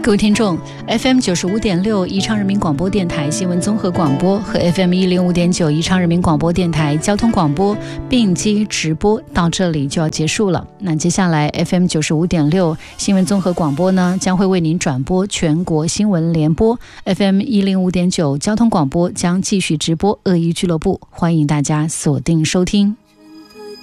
各位听众 ，FM 95.6宜昌人民广播电台新闻综合广播和 FM 105.9宜昌人民广播电台交通广播并机直播到这里就要结束了。那接下来 FM 95.6新闻综合广播呢，将会为您转播全国新闻联播 ，FM 105.9交通广播将继续直播恶意俱乐部，欢迎大家锁定收听。